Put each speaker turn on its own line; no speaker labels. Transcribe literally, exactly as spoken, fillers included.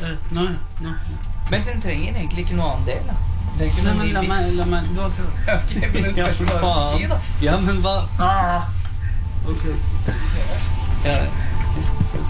Nå, nå.
Men den trenger egentlig ikke noe annen del, da. Det er ikke
Nei,
noe
men
ny
la
bit.
meg, la meg, du har klart.
Ok, men det spørs hva du skal si, da.
Ja, men hva? Ah. Ok.
Ja.